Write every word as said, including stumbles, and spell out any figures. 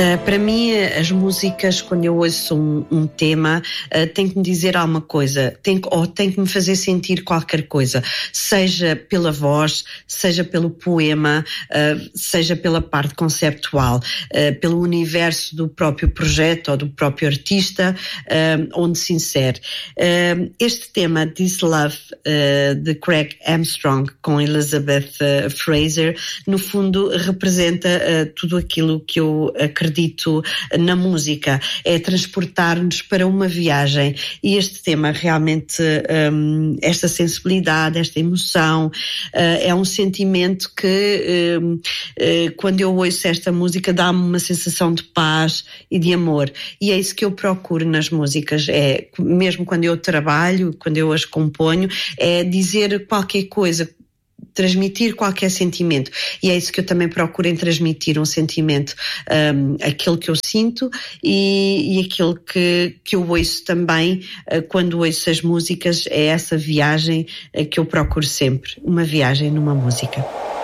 Uh, para mim, as músicas, quando eu ouço um, um tema, uh, tem que me dizer alguma coisa, tem que, ou tem que me fazer sentir qualquer coisa, seja pela voz, seja pelo poema, uh, seja pela parte conceptual, uh, pelo universo do próprio projeto ou do próprio artista, uh, onde se insere. Uh, este tema, This Love, uh, de Craig Armstrong, com Elizabeth uh, Fraser, no fundo representa uh, tudo aquilo que eu acredito Acredito na música, é transportar-nos para uma viagem, e este tema realmente, um, esta sensibilidade, esta emoção, uh, é um sentimento que um, uh, quando eu ouço esta música dá-me uma sensação de paz e de amor, e é isso que eu procuro nas músicas, é, mesmo quando eu trabalho, quando eu as componho, é dizer qualquer coisa, transmitir qualquer sentimento, e é isso que eu também procuro em transmitir, um sentimento, um, aquilo que eu sinto e, e aquilo que, que eu ouço também, uh, quando ouço as músicas, é essa viagem uh, que eu procuro sempre, uma viagem numa música.